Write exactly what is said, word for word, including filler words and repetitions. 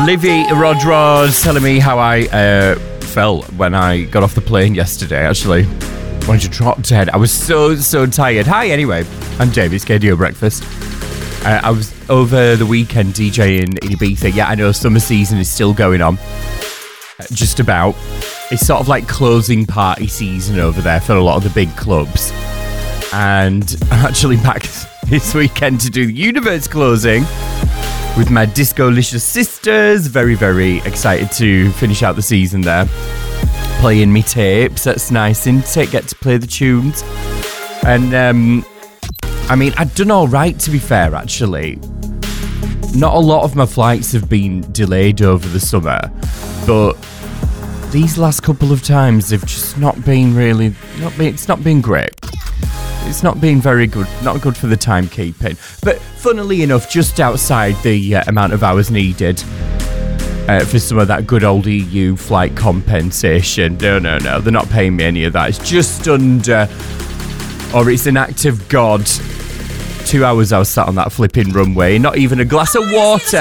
Livy Rodrod telling me how I uh, felt when I got off the plane yesterday. Actually, wanted to drop dead. I was so, so tired. Hi, anyway. I'm Davis, K D O Breakfast. Uh, I was over the weekend DJing in Ibiza. Yeah, I know summer season is still going on. Uh, just about. It's sort of like closing party season over there for a lot of the big clubs. And I'm actually back this weekend to do the Universe closing with my Discolicious sisters. Very, very excited to finish out the season there. Playing me tapes. That's nice, isn't it? Get to play the tunes. And, um, I mean, I've done all right, to be fair, actually. Not a lot of my flights have been delayed over the summer, but these last couple of times have just not been really, not been, it's not been great. It's not been very good, not good for the timekeeping. But funnily enough, just outside the uh, amount of hours needed uh, for some of that good old E U flight compensation. No, no, no, they're not paying me any of that. It's just under, or it's an act of God. Two hours I was sat on that flipping runway, not even a glass of water.